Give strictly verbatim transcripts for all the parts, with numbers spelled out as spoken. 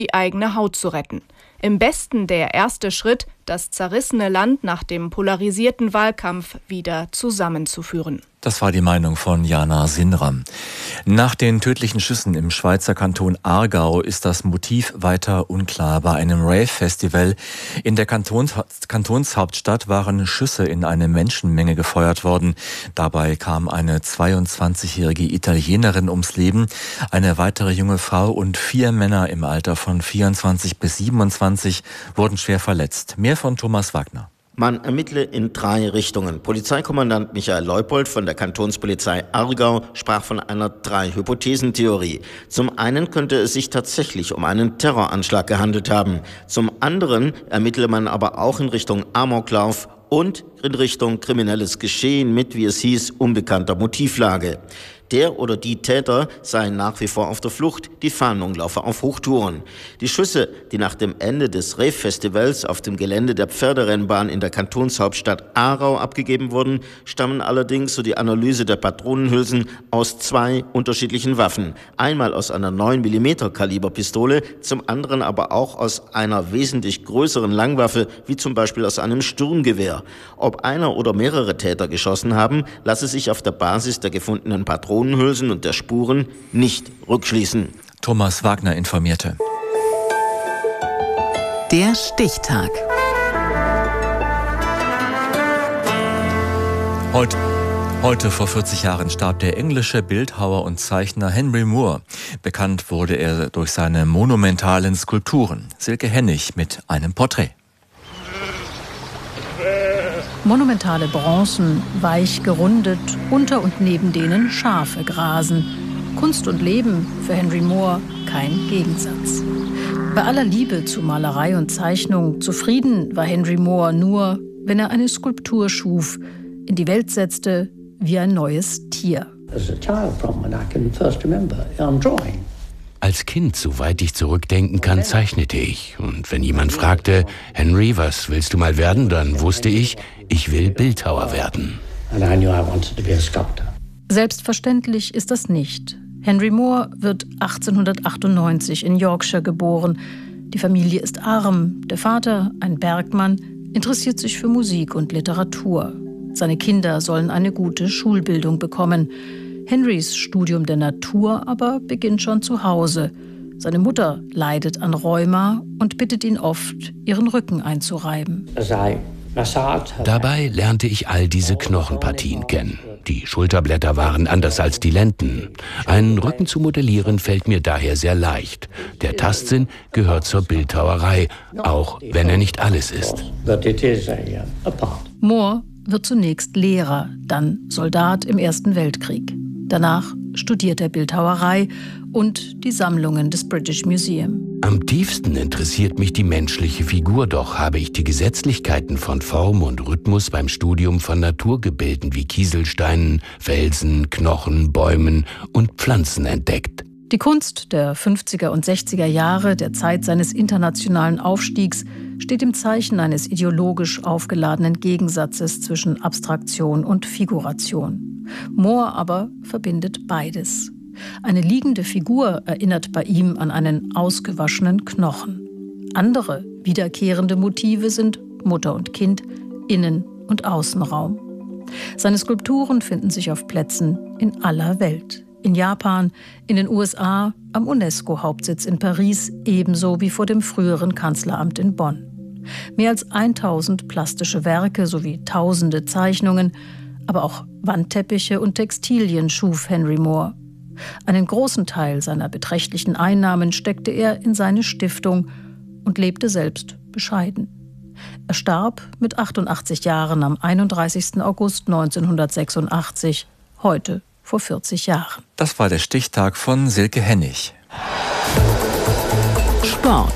die eigene Haut zu retten. Im Besten der erste Schritt, das zerrissene Land nach dem polarisierten Wahlkampf wieder zusammenzuführen. Das war die Meinung von Jana Sinram. Nach den tödlichen Schüssen im Schweizer Kanton Aargau ist das Motiv weiter unklar. Bei einem Rave-Festival in der Kantons Kantonshauptstadt waren Schüsse in eine Menschenmenge gefeuert worden. Dabei kam eine zweiundzwanzigjährige Italienerin ums Leben, eine weitere junge Frau und vier Männer im Alter von vierundzwanzig bis siebenundzwanzig wurden schwer verletzt. Mehr von Thomas Wagner. Man ermittle in drei Richtungen. Polizeikommandant Michael Leupold von der Kantonspolizei Aargau sprach von einer Drei-Hypothesen-Theorie. Zum einen könnte es sich tatsächlich um einen Terroranschlag gehandelt haben. Zum anderen ermittle man aber auch in Richtung Amoklauf und in Richtung kriminelles Geschehen mit, wie es hieß, unbekannter Motivlage. Der oder die Täter seien nach wie vor auf der Flucht, die Fahndung laufe auf Hochtouren. Die Schüsse, die nach dem Ende des Rave-Festivals auf dem Gelände der Pferderennbahn in der Kantonshauptstadt Aarau abgegeben wurden, stammen allerdings, so die Analyse der Patronenhülsen, aus zwei unterschiedlichen Waffen. Einmal aus einer neun Millimeter Kaliber Pistole, zum anderen aber auch aus einer wesentlich größeren Langwaffe, wie zum Beispiel aus einem Sturmgewehr. Ob einer oder mehrere Täter geschossen haben, lasse sich auf der Basis der gefundenen Patronen und der Spuren nicht rückschließen. Thomas Wagner informierte. Der Stichtag. Heute, heute vor vierzig Jahren starb der englische Bildhauer und Zeichner Henry Moore. Bekannt wurde er durch seine monumentalen Skulpturen. Silke Hennig mit einem Porträt. Monumentale Bronzen, weich gerundet, unter und neben denen Schafe grasen. Kunst und Leben für Henry Moore kein Gegensatz. Bei aller Liebe zu Malerei und Zeichnung, zufrieden war Henry Moore nur, wenn er eine Skulptur schuf, in die Welt setzte wie ein neues Tier. Als Kind, soweit ich zurückdenken kann, zeichnete ich. Und wenn jemand fragte, Henry, was willst du mal werden, dann wusste ich, ich will Bildhauer werden. Selbstverständlich ist das nicht. Henry Moore wird achtzehnhundertachtundneunzig in Yorkshire geboren. Die Familie ist arm. Der Vater, ein Bergmann, interessiert sich für Musik und Literatur. Seine Kinder sollen eine gute Schulbildung bekommen. Henrys Studium der Natur aber beginnt schon zu Hause. Seine Mutter leidet an Rheuma und bittet ihn oft, ihren Rücken einzureiben. Dabei lernte ich all diese Knochenpartien kennen. Die Schulterblätter waren anders als die Lenden. Einen Rücken zu modellieren fällt mir daher sehr leicht. Der Tastsinn gehört zur Bildhauerei, auch wenn er nicht alles ist. Moore wird zunächst Lehrer, dann Soldat im Ersten Weltkrieg. Danach studiert er Bildhauerei und die Sammlungen des British Museum. Am tiefsten interessiert mich die menschliche Figur, doch habe ich die Gesetzlichkeiten von Form und Rhythmus beim Studium von Naturgebilden wie Kieselsteinen, Felsen, Knochen, Bäumen und Pflanzen entdeckt. Die Kunst der fünfziger und sechziger Jahre, der Zeit seines internationalen Aufstiegs, steht im Zeichen eines ideologisch aufgeladenen Gegensatzes zwischen Abstraktion und Figuration. Moore aber verbindet beides. Eine liegende Figur erinnert bei ihm an einen ausgewaschenen Knochen. Andere wiederkehrende Motive sind Mutter und Kind, Innen- und Außenraum. Seine Skulpturen finden sich auf Plätzen in aller Welt. In Japan, in den U S A, am UNESCO-Hauptsitz in Paris, ebenso wie vor dem früheren Kanzleramt in Bonn. Mehr als tausend plastische Werke sowie tausende Zeichnungen, aber auch Wandteppiche und Textilien schuf Henry Moore. Einen großen Teil seiner beträchtlichen Einnahmen steckte er in seine Stiftung und lebte selbst bescheiden. Er starb mit achtundachtzig Jahren am einunddreißigsten August neunzehnhundertsechsundachtzig, heute vor vierzig Jahren. Das war der Stichtag von Silke Hennig. Sport.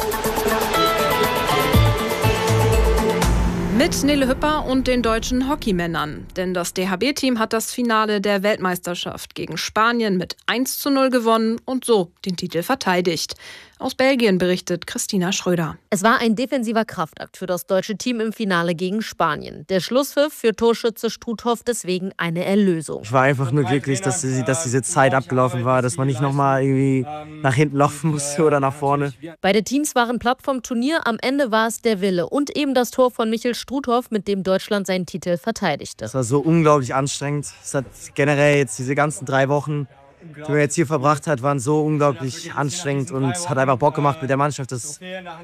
Mit Nele Hüpper und den deutschen Hockeymännern. Denn das D H B-Team hat das Finale der Weltmeisterschaft gegen Spanien mit eins zu null gewonnen und so den Titel verteidigt. Aus Belgien berichtet Christina Schröder. Es war ein defensiver Kraftakt für das deutsche Team im Finale gegen Spanien. Der Schlusspfiff für Torschütze Struthoff deswegen eine Erlösung. Ich war einfach nur glücklich, dass, die, dass diese Zeit abgelaufen war, dass man nicht nochmal irgendwie nach hinten laufen musste oder nach vorne. Beide Teams waren platt vom Turnier. Am Ende war es der Wille und eben das Tor von Michel Struthoff, mit dem Deutschland seinen Titel verteidigte. Es war so unglaublich anstrengend. Es hat generell jetzt diese ganzen drei Wochen, die man jetzt hier verbracht hat, waren so unglaublich anstrengend und es hat einfach Bock gemacht, mit der Mannschaft das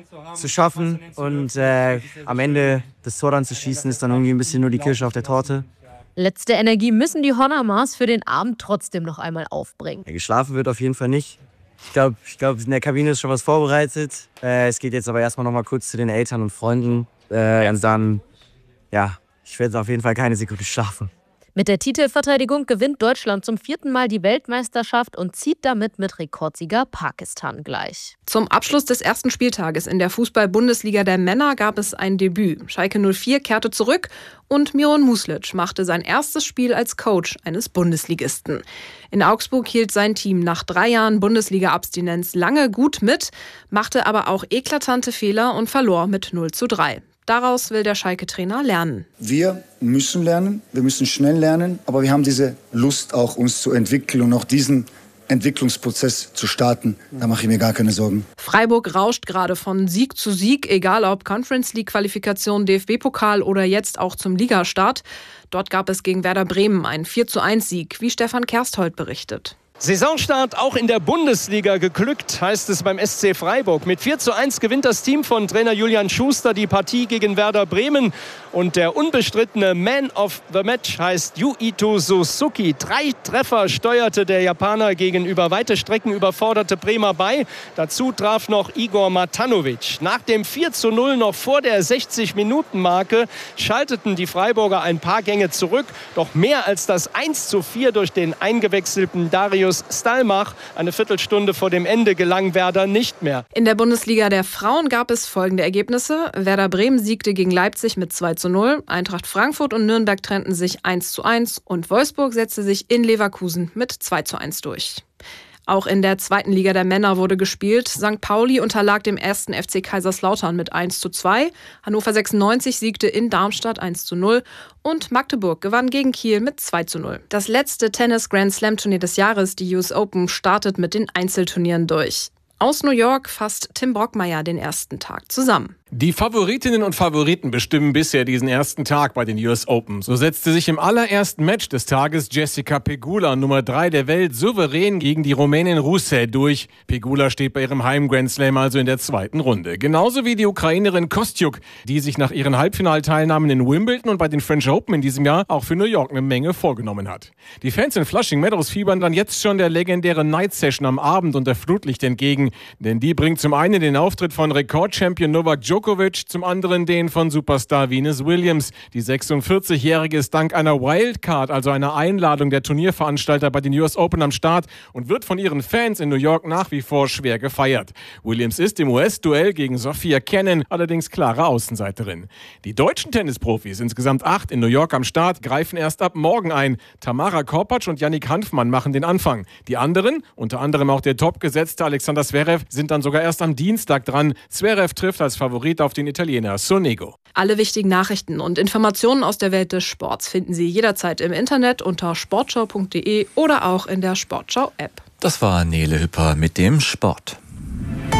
zu schaffen. Und äh, am Ende das Tor dann zu schießen, ist dann irgendwie ein bisschen nur die Kirsche auf der Torte. Letzte Energie müssen die Honamars für den Abend trotzdem noch einmal aufbringen. Ja, geschlafen wird auf jeden Fall nicht. Ich glaube, ich glaub, in der Kabine ist schon was vorbereitet. Äh, es geht jetzt aber erstmal noch mal kurz zu den Eltern und Freunden. Äh, und dann, ja, ich werde auf jeden Fall keine Sekunde schlafen. Mit der Titelverteidigung gewinnt Deutschland zum vierten Mal die Weltmeisterschaft und zieht damit mit Rekordsieger Pakistan gleich. Zum Abschluss des ersten Spieltages in der Fußball-Bundesliga der Männer gab es ein Debüt. Schalke null vier kehrte zurück und Miron Muslic machte sein erstes Spiel als Coach eines Bundesligisten. In Augsburg hielt sein Team nach drei Jahren Bundesliga-Abstinenz lange gut mit, machte aber auch eklatante Fehler und verlor mit null zu drei. Daraus will der Schalke-Trainer lernen. Wir müssen lernen, wir müssen schnell lernen, aber wir haben diese Lust auch, uns zu entwickeln und auch diesen Entwicklungsprozess zu starten. Da mache ich mir gar keine Sorgen. Freiburg rauscht gerade von Sieg zu Sieg, egal ob Conference-League-Qualifikation, D F B-Pokal oder jetzt auch zum Ligastart. Dort gab es gegen Werder Bremen einen vier zu eins Sieg, wie Stefan Kersthold berichtet. Saisonstart auch in der Bundesliga geglückt, heißt es beim S C Freiburg. Mit vier zu eins gewinnt das Team von Trainer Julian Schuster die Partie gegen Werder Bremen. Und der unbestrittene Man of the Match heißt Yuito Suzuki. Drei Treffer steuerte der Japaner gegen über weite Strecken überforderte Bremer bei. Dazu traf noch Igor Matanovic. Nach dem vier zu null noch vor der sechzig-Minuten-Marke schalteten die Freiburger ein paar Gänge zurück. Doch mehr als das eins zu vier durch den eingewechselten Darius Stalmach eine Viertelstunde vor dem Ende gelang Werder nicht mehr. In der Bundesliga der Frauen gab es folgende Ergebnisse. Werder Bremen siegte gegen Leipzig mit zwei zu null. Eintracht Frankfurt und Nürnberg trennten sich eins zu eins. Und Wolfsburg setzte sich in Leverkusen mit zwei zu eins durch. Auch in der zweiten Liga der Männer wurde gespielt. Sankt Pauli unterlag dem ersten F C Kaiserslautern mit eins zu zwei. Hannover sechsundneunzig siegte in Darmstadt eins zu null. Und Magdeburg gewann gegen Kiel mit zwei zu null. Das letzte Tennis-Grand-Slam-Turnier des Jahres, die U S Open, startet mit den Einzelturnieren durch. Aus New York fasst Tim Brockmeier den ersten Tag zusammen. Die Favoritinnen und Favoriten bestimmen bisher diesen ersten Tag bei den U S Open. So setzte sich im allerersten Match des Tages Jessica Pegula, Nummer drei der Welt, souverän gegen die Rumänin Ruse durch. Pegula steht bei ihrem Heim-Grand Slam also in der zweiten Runde. Genauso wie die Ukrainerin Kostyuk, die sich nach ihren Halbfinalteilnahmen in Wimbledon und bei den French Open in diesem Jahr auch für New York eine Menge vorgenommen hat. Die Fans in Flushing Meadows fiebern dann jetzt schon der legendären Night Session am Abend unter Flutlicht entgegen. Denn die bringt zum einen den Auftritt von Rekordchampion Novak Djokovic, zum anderen den von Superstar Venus Williams. Die sechsundvierzigjährige ist dank einer Wildcard, also einer Einladung der Turnierveranstalter bei den U S Open am Start und wird von ihren Fans in New York nach wie vor schwer gefeiert. Williams ist im U S-Duell gegen Sophia Kenin allerdings klare Außenseiterin. Die deutschen Tennisprofis, insgesamt acht in New York am Start, greifen erst ab morgen ein. Tamara Korpatsch und Yannick Hanfmann machen den Anfang. Die anderen, unter anderem auch der topgesetzte Alexander Zverev, sind dann sogar erst am Dienstag dran. Zverev trifft als Favorit auf den Italiener Sonego. Alle wichtigen Nachrichten und Informationen aus der Welt des Sports finden Sie jederzeit im Internet unter sportschau punkt de oder auch in der Sportschau-App. Das war Nele Hüpper mit dem Sport.